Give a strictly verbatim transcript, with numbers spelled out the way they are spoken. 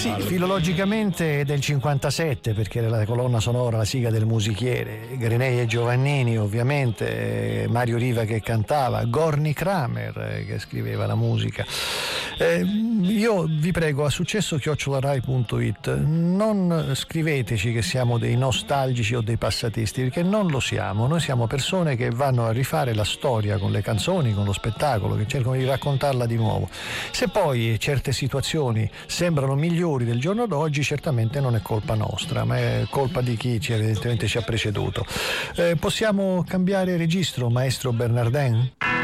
Sì, filologicamente è del cinquantasette, perché era la colonna sonora, la sigla del musichiere. Grenei e Giovannini, ovviamente, Mario Riva che cantava, Gorny Kramer che scriveva la musica. Eh, io vi prego, a successo chiocciola rai punto it, non scriveteci che siamo dei nostalgici o dei passatisti, perché non lo siamo. Noi siamo persone che vanno a rifare la storia con le canzoni, con lo spettacolo, che cercano di raccontarla di nuovo. Se poi certe situazioni sembrano migliori del giorno d'oggi, certamente non è colpa nostra, ma è colpa di chi ci, evidentemente ci ha preceduto. Eh, possiamo cambiare registro, maestro Bernardin?